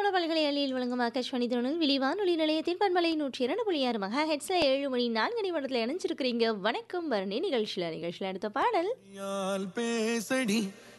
தமிழ் பல்கலை அலியில் வழங்கும் ஆகாஷ்வாணி தொழில் விழிவானொலி நிலையத்தின் பண்பலை 102.6 மெகா ஹெட்ஸ்ல 7 மணி 4 நிமிடத்தில் இணைஞ்சிருக்கிறீங்க. வணக்கம் பரணி நிகழ்ச்சியில் அடுத்த பாடல் பேசடி